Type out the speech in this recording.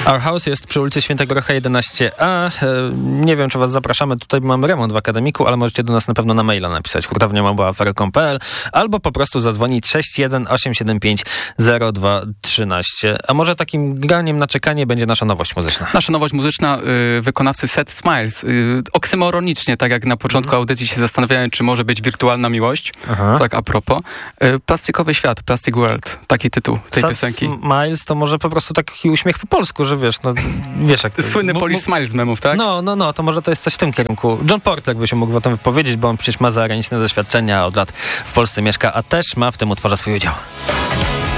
Our House jest przy ulicy Świętego Rocha 11a. Nie wiem, czy was zapraszamy. Tutaj mamy remont w Akademiku, ale możecie do nas na pewno na maila napisać hurtownia@afery.pl albo po prostu zadzwonić 618750213. A może takim graniem na czekanie będzie nasza nowość muzyczna? Nasza nowość muzyczna wykonawcy Set Smiles. Oksymoronicznie, tak jak na początku audycji się zastanawiałem, czy może być wirtualna miłość. Aha. Tak a propos. Plastikowy świat, Plastic World. Taki tytuł tej piosenki. Smiles to może po prostu taki uśmiech po polsku, że wiesz jak to... Słynny Polish Smile z memów, tak? No, to może to jest coś w tym kierunku. John Porter by się mógł o tym wypowiedzieć, bo on przecież ma zagraniczne doświadczenia, od lat w Polsce mieszka, a też ma w tym utworze swój udział.